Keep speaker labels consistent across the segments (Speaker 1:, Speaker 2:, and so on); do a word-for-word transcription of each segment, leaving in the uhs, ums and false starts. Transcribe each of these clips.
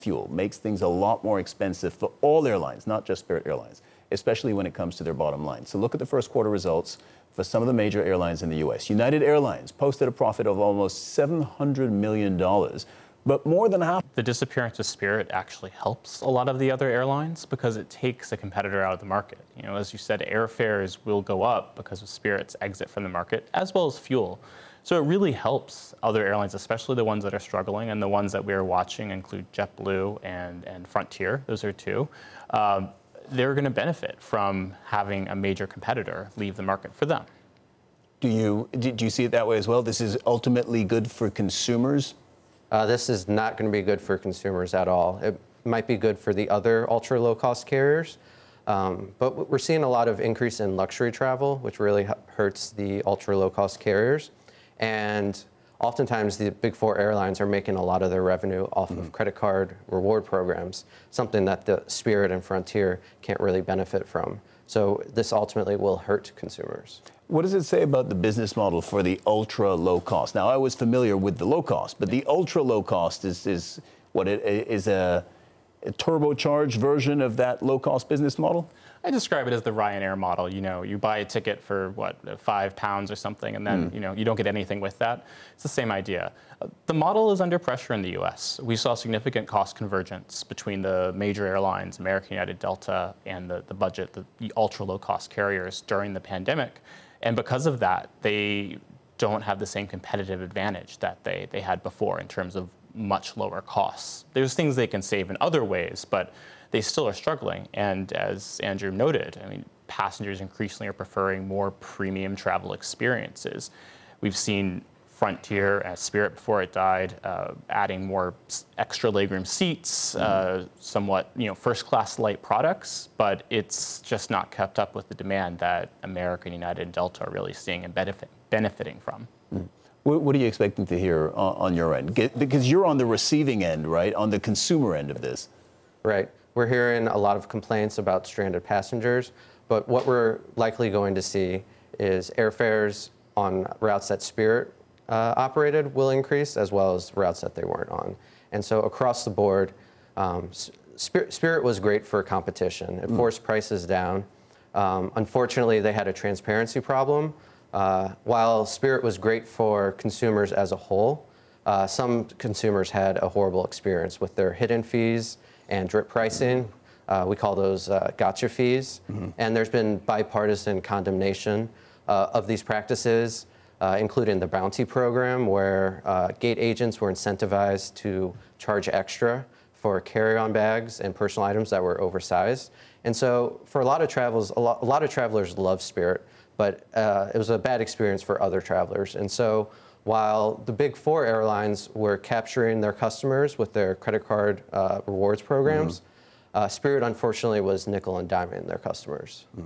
Speaker 1: fuel makes things a lot more expensive for all airlines, not just Spirit Airlines, especially when it comes to their bottom line. So look at the first quarter results for some of the major airlines in the U S. United Airlines posted a profit of almost seven hundred million dollars, but more than half.
Speaker 2: The disappearance of Spirit actually helps a lot of the other airlines because it takes a competitor out of the market. You know, as you said, airfares will go up because of Spirit's exit from the market, as well as fuel. So it really helps other airlines, especially the ones that are struggling, and the ones that we're watching include JetBlue and, and Frontier. Those are two. Um, they're going to benefit from having a major competitor leave the market for them.
Speaker 1: Do you, do you see it that way as well? This is ultimately good for consumers?
Speaker 3: Uh, this is not going to be good for consumers at all. It might be good for the other ultra low-cost carriers, um, but we're seeing a lot of increase in luxury travel, which really hurts the ultra low-cost carriers. And oftentimes, the big four airlines are making a lot of their revenue off mm-hmm. of credit card reward programs, something that the Spirit and Frontier can't really benefit from. So this ultimately will hurt consumers.
Speaker 1: What does it say about the business model for the ultra low cost? Now, I was familiar with the low cost, but the ultra low cost is, is what it is a, a turbocharged version of that low cost business model?
Speaker 2: I describe it as the Ryanair model. You know, you buy a ticket for what, five pounds or something, and then mm. you know you don't get anything with that. It's the same idea. The model is under pressure in the U S. We saw significant cost convergence between the major airlines, American, United, Delta, and the, the budget, the, the ultra low cost carriers during the pandemic. And because of that, they don't have the same competitive advantage that they, they had before in terms of much lower costs. There's things they can save in other ways, but they still are struggling. And as Andrew noted, I mean, passengers increasingly are preferring more premium travel experiences. We've seen Frontier, as Spirit before it died, uh, adding more extra legroom seats, uh, somewhat, you know, first-class light products, but it's just not kept up with the demand that American, United, and Delta are really seeing and benefit, benefiting from.
Speaker 1: Mm. What, what are you expecting to hear on, on your end? Get, because you're on the receiving end, right? On the consumer end of this.
Speaker 3: Right. We're hearing a lot of complaints about stranded passengers, but what we're likely going to see is airfares on routes that Spirit uh, operated will increase, as well as routes that they weren't on. And so across the board, um, Spirit, Spirit was great for competition. It mm. forced prices down. Um, unfortunately, they had a transparency problem. Uh, while Spirit was great for consumers as a whole, uh, some consumers had a horrible experience with their hidden fees and drip pricing. Uh, we call those uh, gotcha fees. Mm-hmm. And there's been bipartisan condemnation uh, of these practices, uh, including the bounty program, where uh, gate agents were incentivized to charge extra for carry-on bags and personal items that were oversized. And so for a lot of travels, a lot, a lot of travelers love Spirit, but uh, it was a bad experience for other travelers. And so while the big four airlines were capturing their customers with their credit card uh, rewards programs, mm-hmm. uh, Spirit, unfortunately, was nickel and diming their customers.
Speaker 1: Mm.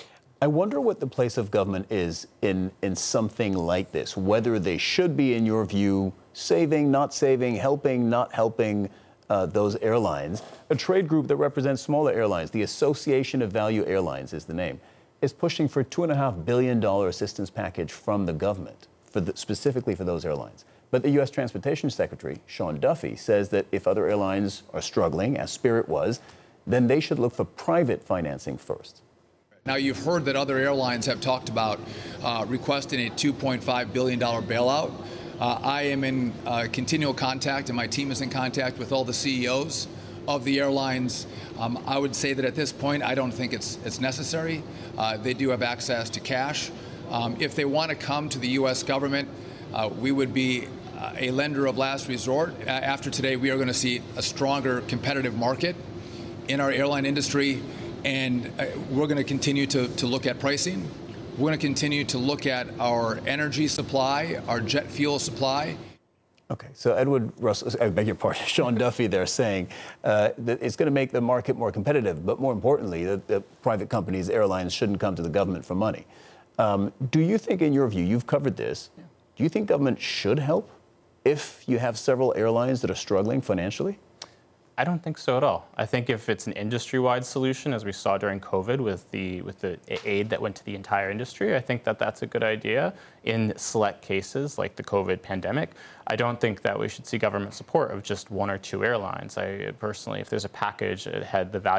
Speaker 1: I wonder what the place of government is in, in something like this, whether they should be, in your view, saving, not saving, helping, not helping uh, those airlines. A trade group that represents smaller airlines, the Association of Value Airlines is the name, is pushing for a two point five billion dollars assistance package from the government. For the, specifically for those airlines. But the U S Transportation Secretary, Sean Duffy, says that if other airlines are struggling, as Spirit was, then they should look for private financing first.
Speaker 4: Now, you've heard that other airlines have talked about uh, requesting a two point five billion dollars bailout. Uh, I am in uh, continual contact, and my team is in contact with all the C E Os of the airlines. Um, I would say that at this point, I don't think it's, it's necessary. Uh, they do have access to cash. Um, if they want to come to the U S government, uh, we would be uh, a lender of last resort. Uh, after today, we are going to see a stronger competitive market in our airline industry, and uh, we're going to continue to, to look at pricing. We're going to continue to look at our energy supply, our jet fuel supply.
Speaker 1: Okay, so Edward Russell, I beg your pardon, Sean Duffy there saying uh, that it's going to make the market more competitive, but more importantly, that the private companies, airlines, shouldn't come to the government for money. Um, do you think, in your view, you've covered this, yeah. do you think government should help if you have several airlines that are struggling financially?
Speaker 2: I don't think so at all. I think if it's an industry-wide solution, as we saw during COVID with the with the aid that went to the entire industry, I think that that's a good idea in select cases like the COVID pandemic. I don't think that we should see government support of just one or two airlines. I personally, if there's a package that had the value